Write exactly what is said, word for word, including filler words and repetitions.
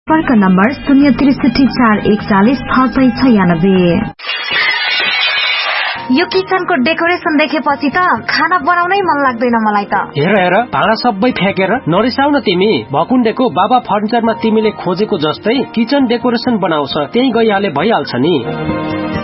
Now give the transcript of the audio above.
सम्पर्क नम्बर शून्य त्रिसठी चार एकचालिस छ सय छयानब्बे। यो किचनको डेकोरेसन देखेपछि त खाना बनाउनै मन लाग्दैन मलाई त। हेर हेर भाँडा सबै फ्याँकेर नरिसाउ न तिमी। भकुण्डेको बाबा फर्निचरमा तिमीले खोजेको जस्तै किचन डेकोरेसन बनाउँछ, त्यही गइहाले भइहाल्छ नि।